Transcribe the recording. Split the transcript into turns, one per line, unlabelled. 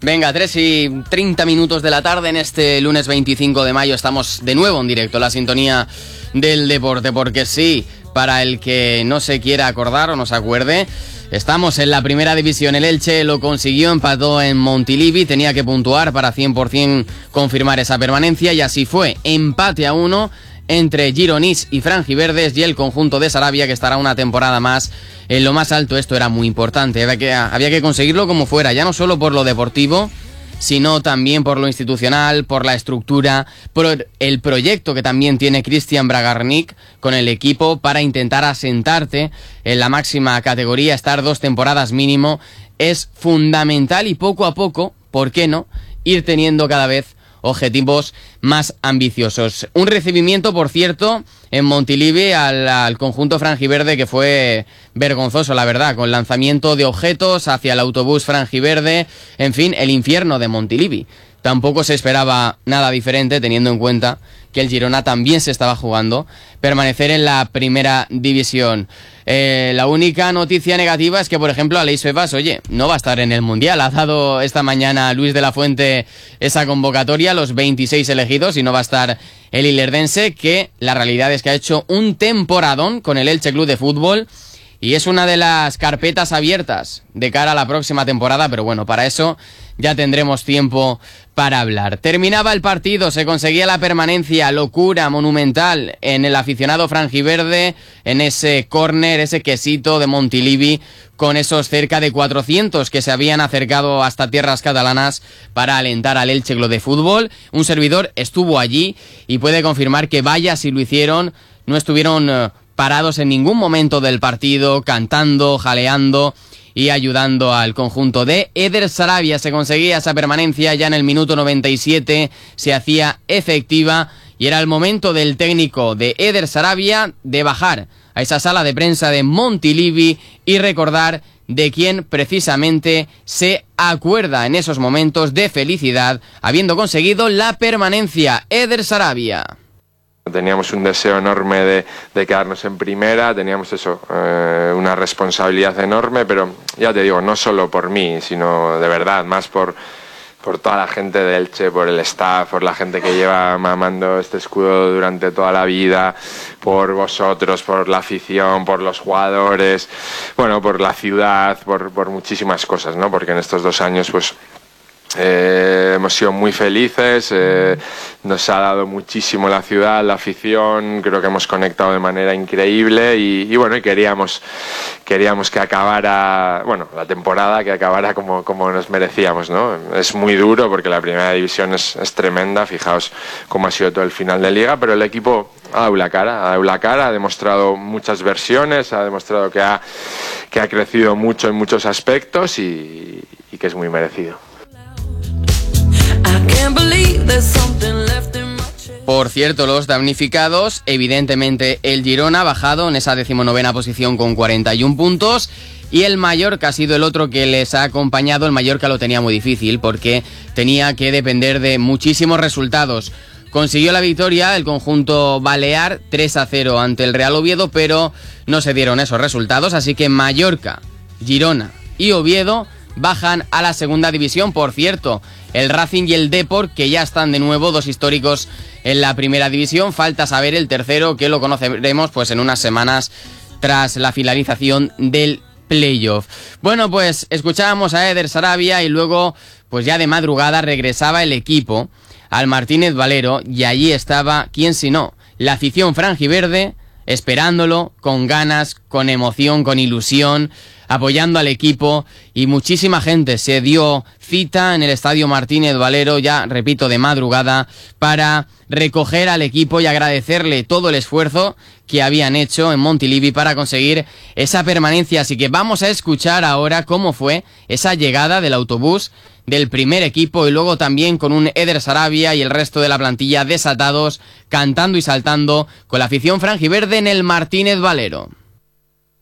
Venga, 3:30 de la tarde en este lunes 25 de mayo. Estamos de nuevo en directo, la sintonía del deporte, porque sí, para el que no se quiera acordar o no se acuerde, estamos en la primera división. El Elche lo consiguió, empató en Montilivi, tenía que puntuar para 100% confirmar esa permanencia, y así fue. Empate a 1 entre Gironís y Franjiverdes, y el conjunto de Sarabia, que estará una temporada más en lo más alto. Esto era muy importante, había que conseguirlo como fuera, ya no solo por lo deportivo, sino también por lo institucional, por la estructura, por el proyecto que también tiene Cristian Bragarnik con el equipo para intentar asentarte en la máxima categoría. Estar 2 temporadas mínimo es fundamental, y poco a poco, ¿por qué no?, ir teniendo cada vez objetivos más ambiciosos. Un recibimiento, por cierto, en Montilivi al conjunto franjiverde que fue vergonzoso, la verdad, con lanzamiento de objetos hacia el autobús franjiverde. En fin, el infierno de Montilivi. Tampoco se esperaba nada diferente, teniendo en cuenta que el Girona también se estaba jugando permanecer en la primera división. La única noticia negativa es que, por ejemplo, Aleix Febas, no va a estar en el Mundial. Ha dado esta mañana Luis de la Fuente esa convocatoria, los 26 elegidos, y no va a estar el ilerdense, que la realidad es que ha hecho un temporadón con el Elche Club de Fútbol, y es una de las carpetas abiertas de cara a la próxima temporada, pero bueno, para eso ya tendremos tiempo para hablar. Terminaba el partido, se conseguía la permanencia, locura monumental en el aficionado franjiverde, en ese córner, ese quesito de Montilivi, con esos cerca de 400 que se habían acercado hasta tierras catalanas para alentar al Elche Club de Fútbol. Un servidor estuvo allí y puede confirmar que vaya si lo hicieron, no estuvieron parados en ningún momento del partido, cantando, jaleando y ayudando al conjunto de Eder Sarabia. Se conseguía esa permanencia ya en el minuto 97, se hacía efectiva, y era el momento del técnico de Eder Sarabia de bajar a esa sala de prensa de Montilivi y recordar de quién precisamente se acuerda en esos momentos de felicidad, habiendo conseguido la permanencia. Eder Sarabia.
Teníamos un deseo enorme de quedarnos en primera, teníamos una responsabilidad enorme, pero ya te digo, no solo por mí, sino de verdad, más por toda la gente de Elche, por el staff, por la gente que lleva mamando este escudo durante toda la vida, por vosotros, por la afición, por los jugadores, bueno, por la ciudad, por muchísimas cosas, ¿no? Porque en estos 2 años, pues, hemos sido muy felices, nos ha dado muchísimo la ciudad, la afición, creo que hemos conectado de manera increíble, y bueno, y queríamos que acabara, bueno, la temporada, que acabara como nos merecíamos, ¿no? Es muy duro porque la primera división es tremenda, fijaos cómo ha sido todo el final de liga, pero el equipo ha dado la cara, ha demostrado muchas versiones, ha demostrado que ha crecido mucho en muchos aspectos, y que es muy merecido.
Por cierto, los damnificados, evidentemente el Girona ha bajado en esa 19ª posición con 41 puntos, y el Mallorca ha sido el otro que les ha acompañado. El Mallorca lo tenía muy difícil porque tenía que depender de muchísimos resultados. Consiguió la victoria el conjunto balear 3-0 ante el Real Oviedo, pero no se dieron esos resultados, así que Mallorca, Girona y Oviedo bajan a la segunda división. Por cierto, el Racing y el Depor, que ya están de nuevo, 2 históricos en la primera división. Falta saber el tercero, que lo conoceremos pues en unas semanas tras la finalización del playoff. Bueno, pues escuchábamos a Eder Sarabia, y luego pues ya de madrugada regresaba el equipo al Martínez Valero, y allí estaba, quién si no, la afición franjiverde, esperándolo con ganas, con emoción, con ilusión, apoyando al equipo, y muchísima gente se dio cita en el Estadio Martínez Valero, ya repito, de madrugada, para recoger al equipo y agradecerle todo el esfuerzo que habían hecho en Montilivi para conseguir esa permanencia. Así que vamos a escuchar ahora cómo fue esa llegada del autobús del primer equipo, y luego también con un Eder Sarabia y el resto de la plantilla desatados, cantando y saltando con la afición franjiverde en el Martínez Valero.